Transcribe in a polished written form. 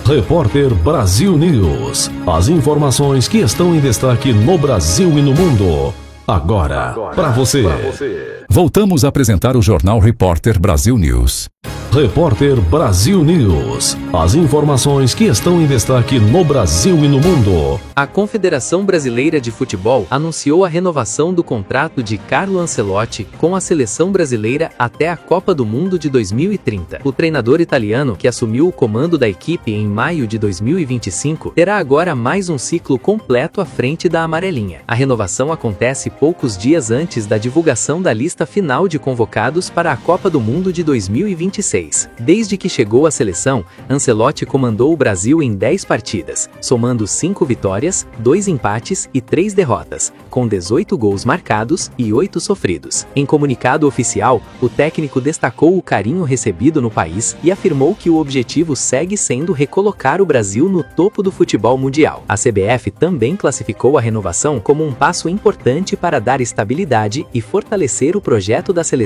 Repórter Brasil News. As informações que estão em destaque no Brasil e no mundo. Agora para você. Voltamos a apresentar o Jornal Repórter Brasil News. Repórter Brasil News. As informações que estão em destaque no Brasil e no mundo. A Confederação Brasileira de Futebol anunciou a renovação do contrato de Carlo Ancelotti com a seleção brasileira até a Copa do Mundo de 2030. O treinador italiano, que assumiu o comando da equipe em maio de 2025, terá agora mais um ciclo completo à frente da amarelinha. A renovação acontece poucos dias antes da divulgação da lista final de convocados para a Copa do Mundo de 2026. Desde que chegou à seleção, Ancelotti comandou o Brasil em 10 partidas, somando 5 vitórias, 2 empates e 3 derrotas, com 18 gols marcados e 8 sofridos. Em comunicado oficial, o técnico destacou o carinho recebido no país e afirmou que o objetivo segue sendo recolocar o Brasil no topo do futebol mundial. A CBF também classificou a renovação como um passo importante para dar estabilidade e fortalecer o projeto da seleção